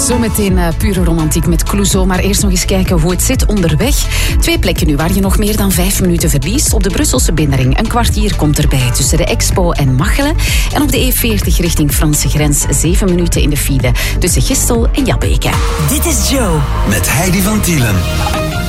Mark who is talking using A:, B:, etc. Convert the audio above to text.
A: Zometeen pure romantiek met Clouseau, maar eerst nog eens kijken hoe het zit onderweg. 2 plekken nu waar je nog meer dan 5 minuten verliest. Op de Brusselse binnenring een kwartier komt erbij tussen de Expo en Machelen. En op de E40 richting Franse grens 7 minuten in de file tussen Gistel en Jabbeke.
B: Dit is Joe.
C: Met Heidi van Tielen.